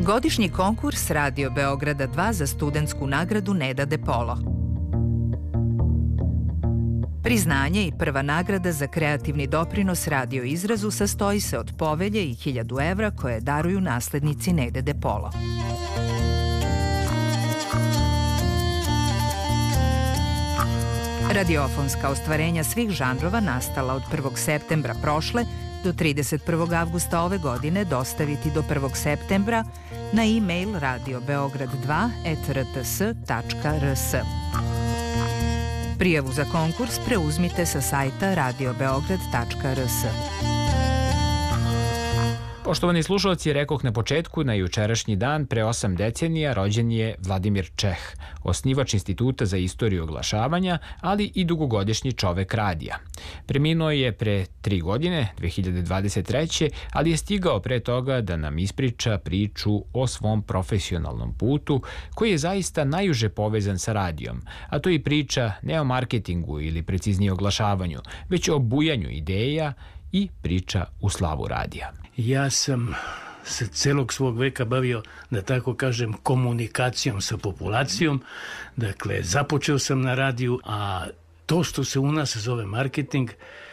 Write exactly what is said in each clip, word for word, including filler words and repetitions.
Godišnji konkurs Radio Beograda dva za studentsku nagradu Neda De Polo. Priznanje i prva nagrada za kreativni doprinos radio izrazu sastoji se od povelje i hiljadu evra koje daruju naslednici Nede De Polo. Radiofonska ostvarenja svih žanrova nastala od prvog septembra prošle do trideset prvog avgusta ove godine dostaviti do prvog septembra na e-mail radio beograd dva at r t s tačka r s. Prijavu za konkurs preuzmite sa sajta radio beograd tačka r s. Poštovani slušalci, rekoh na početku, na jučerašnji dan pre osam decenija rođen je Vladimir Čeh, osnivač Instituta za istoriju oglašavanja, ali i dugogodišnji čovek radija. Preminuo je pre tri godine, dve hiljade dvadeset treće, ali je stigao pre toga da nam ispriča priču o svom profesionalnom putu, koji je zaista najuže povezan sa radijom, a to i priča ne o marketingu ili preciznije oglašavanju, već o bujanju ideja i priča u slavu radija. Ja sam se celog svog veka bavio, da tako kažem, komunikacijom sa populacijom. Dakle, započeo sam na radiju, a to što se u nas zove marketing,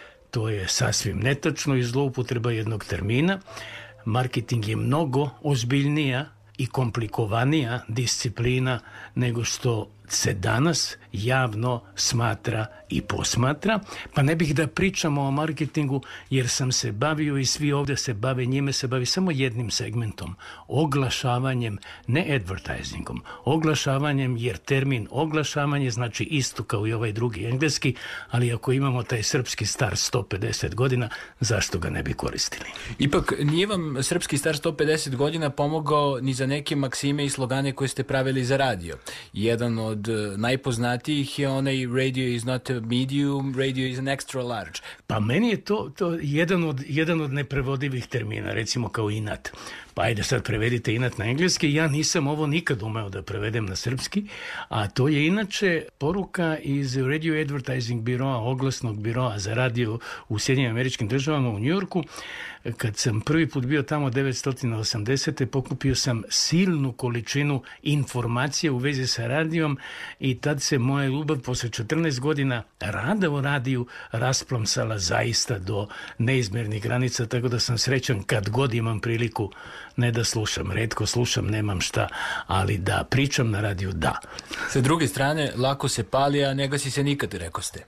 to je sasvim netačno i zloupotreba jednog termina. Marketing je mnogo ozbiljnija i komplikovanija disciplina nego što se danas javno smatra i posmatra, pa ne bih da pričamo o marketingu jer sam se bavio i svi ovde se bave, njime se bavi samo jednim segmentom, oglašavanjem, ne advertisingom, oglašavanjem, jer termin oglašavanje znači isto kao i ovaj drugi engleski, ali ako imamo taj srpski star sto pedeset godina, zašto ga ne bi koristili? Ipak nije vam srpski star sto pedeset godina pomogao ni za neke maksime i slogane koje ste pravili za radio. Jedan od najpoznatijih je onaj radio is not a medium, radio is an extra large. Pa meni je to, to jedan, od, jedan od neprevodivih termina, recimo kao inat. Pa ajde sad prevedite inat na engleski, ja nisam ovo nikad umeo da prevedem na srpski, a to je inače poruka iz Radio Advertising biroa, oglasnog biroa za radio u Sjedinjenim Američkim Državama u Njujorku. Kad sam prvi put bio tamo devetsto osamdesete. pokupio sam silnu količinu informacija u vezi sa radijom i tad se moja ljubav posle četrnaest godina rada u radiju rasplamsala zaista do neizmernih granica, tako da sam srećan kad god imam priliku, ne da slušam, retko slušam, nemam šta, ali da pričam na radiju, da. Sa druge strane, lako se pali, a ne gasi se nikad, reko ste.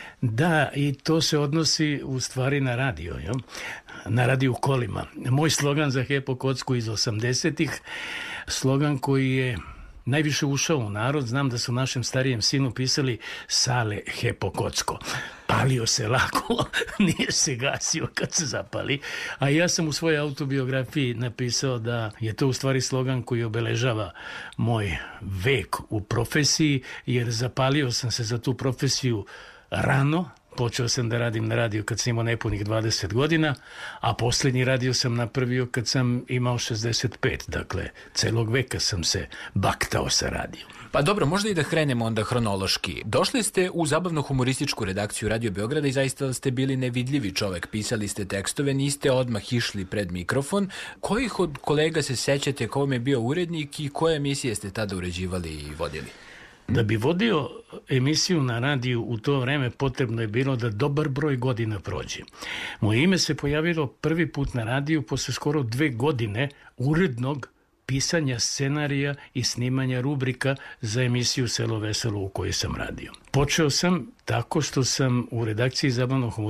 Da, i to se odnosi u stvari na radio, jo? Na radio kolima. Moj slogan za Hepo Kocku iz osamdesetih, slogan koji je najviše ušao u narod, znam da su našem starijem sinu pisali Sale Hepo Kocko. Palio se lako, nije se gasio kad se zapali, a ja sam u svojoj autobiografiji napisao da je to u stvari slogan koji obeležava moj vek u profesiji, jer zapalio sam se za tu profesiju rano. Počeo sam da radim na radiju kad sam imao nepunih dvadeset godina, a posljednji radio sam napravio kad sam imao šezdeset pet. Dakle, celog veka sam se baktao sa radijom. Pa dobro, možda i da krenemo onda hronološki. Došli ste u zabavno-humorističku redakciju Radio Beograda i zaista ste bili nevidljivi čovek. Pisali ste tekstove, niste odmah išli pred mikrofon. Kojih od kolega se sećate, ko vam je bio urednik i koje emisije ste tada uređivali i vodili? Da bi vodio emisiju na radiju u to vreme potrebno je bilo da dobar broj godina prođe. Moje ime se pojavilo prvi put na radiju posle skoro dve godine urednog pisanja scenarija i snimanja rubrika za emisiju Selo veselo u kojoj sam radio. Počeo sam tako što sam u redakciji zabavno